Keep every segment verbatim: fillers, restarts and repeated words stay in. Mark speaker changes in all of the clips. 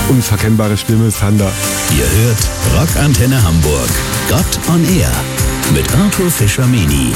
Speaker 1: unverkennbare Stimme Sander.
Speaker 2: Ihr hört Rockantenne Hamburg. Gott on Air mit Arthur Fischer-Meni.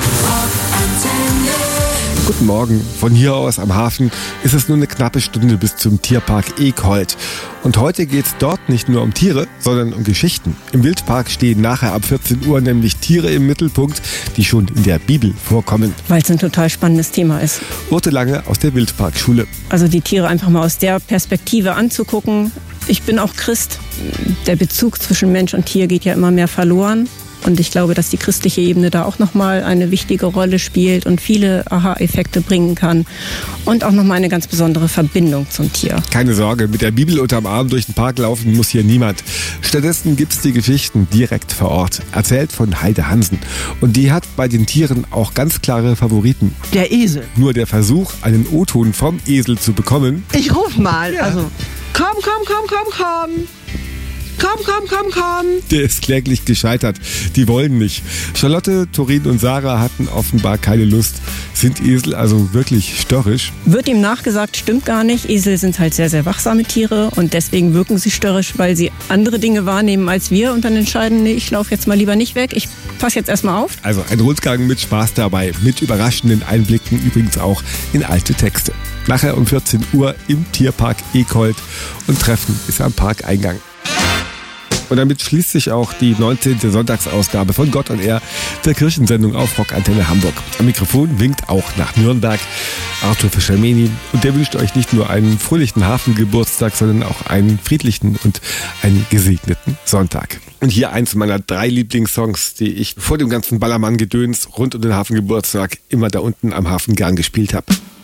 Speaker 1: Guten Morgen. Von hier aus am Hafen ist es nur eine knappe Stunde bis zum Tierpark Ekholt. Und heute geht es dort nicht nur um Tiere, sondern um Geschichten. Im Wildpark stehen nachher ab vierzehn Uhr nämlich Tiere im Mittelpunkt, die schon in der Bibel vorkommen.
Speaker 3: Weil es ein total spannendes Thema ist.
Speaker 1: Urte Lange aus der Wildparkschule.
Speaker 3: Also die Tiere einfach mal aus der Perspektive anzugucken. Ich bin auch Christ. Der Bezug zwischen Mensch und Tier geht ja immer mehr verloren. Und ich glaube, dass die christliche Ebene da auch nochmal eine wichtige Rolle spielt und viele Aha-Effekte bringen kann. Und auch nochmal eine ganz besondere Verbindung zum Tier.
Speaker 1: Keine Sorge, mit der Bibel unterm Arm durch den Park laufen muss hier niemand. Stattdessen gibt es die Geschichten direkt vor Ort, erzählt von Heide Hansen. Und die hat bei den Tieren auch ganz klare Favoriten.
Speaker 4: Der Esel.
Speaker 1: Nur der Versuch, einen O-Ton vom Esel zu bekommen.
Speaker 4: Ich ruf mal,
Speaker 1: Ja.
Speaker 4: also komm, komm, komm, komm, komm. Komm, komm, komm, komm.
Speaker 1: Der ist kläglich gescheitert. Die wollen nicht. Charlotte, Torin und Sarah hatten offenbar keine Lust. Sind Esel also wirklich störrisch?
Speaker 3: Wird ihm nachgesagt, stimmt gar nicht. Esel sind halt sehr, sehr wachsame Tiere und deswegen wirken sie störrisch, weil sie andere Dinge wahrnehmen als wir und dann entscheiden, nee, ich laufe jetzt mal lieber nicht weg. Ich passe jetzt erstmal auf.
Speaker 1: Also ein Rundgang mit Spaß dabei, mit überraschenden Einblicken übrigens auch in alte Texte. Nachher um vierzehn Uhr im Tierpark Ekholt und Treffen ist am Parkeingang. Und damit schließt sich auch die neunzehnte Sonntagsausgabe von Gott on Air, der Kirchensendung auf Rockantenne Hamburg. Am Mikrofon winkt auch nach Nürnberg Arthur Fischer-Meni und der wünscht euch nicht nur einen fröhlichen Hafengeburtstag, sondern auch einen friedlichen und einen gesegneten Sonntag. Und hier eins meiner drei Lieblingssongs, die ich vor dem ganzen Ballermann-Gedöns rund um den Hafengeburtstag immer da unten am Hafen gern gespielt habe.